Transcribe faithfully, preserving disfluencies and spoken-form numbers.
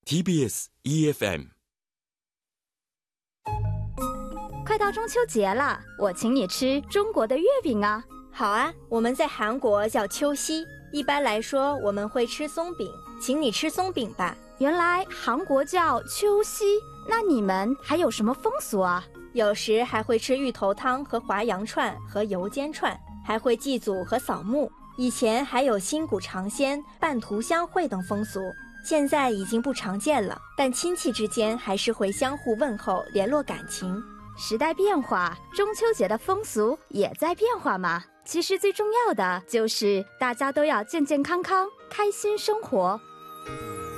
T B S E F M。 快到中秋节了，我请你吃中国的月饼啊。 好啊，我们在韩国叫秋夕，一般来说我们会吃松饼，请你吃松饼吧。 原来韩国叫秋夕，那你们还有什么风俗啊？ 有时还会吃芋头汤和滑羊串和油煎串，还会祭祖和扫墓。以前还有新谷尝鲜、半途相会等风俗，现在已经不常见了，但亲戚之间还是会相互问候，联络感情。 时代变化，中秋节的风俗也在变化嘛。其实最重要的就是大家都要健健康康、开心生活，